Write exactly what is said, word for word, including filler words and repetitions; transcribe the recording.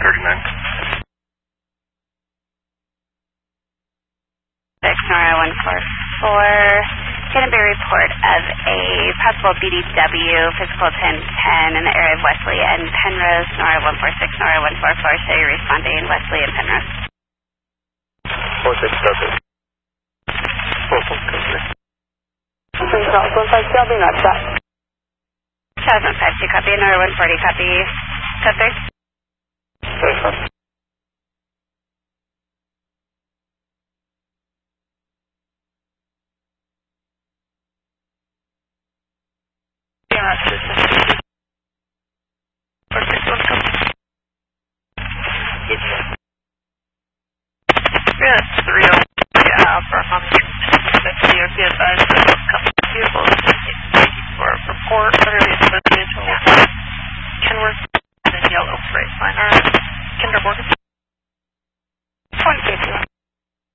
thirty-nine. six, Nora one four four. Get a report of a possible B D W, physical ten ten in the area of Wesley and Penrose, Nora one four six, Nora one four four. Show you responding Wesley and Penrose. four six, copy. four four, copy. one five two, I'll be not shot. seven five two, copy. Nora one forty, copy. Code three. thirty-one. Yes, three oh yeah, for a hundred. That's the O C advised that a couple of vehicles for a report, whatever the individual Kenworth and then yellow freight liner. Kinder Morgan.